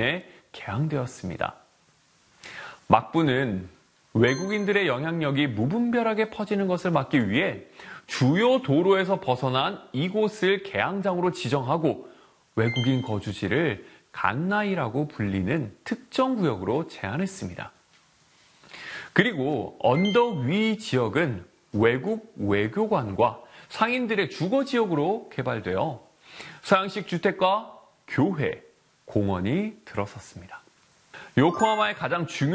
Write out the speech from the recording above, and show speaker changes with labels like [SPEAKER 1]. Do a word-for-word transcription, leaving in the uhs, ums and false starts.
[SPEAKER 1] 인해 개항되었습니다. 막부는 외국인들의 영향력이 무분별하게 퍼지는 것을 막기 위해 주요 도로에서 벗어난 이곳을 개항장으로 지정하고 외국인 거주지를 간나이라고 불리는 특정 구역으로 제한했습니다. 그리고 언덕 위 지역은 외국 외교관과 상인들의 주거 지역으로 개발되어 서양식 주택과 교회, 공원이 들어섰습니다. 요코하마의 가장 중요한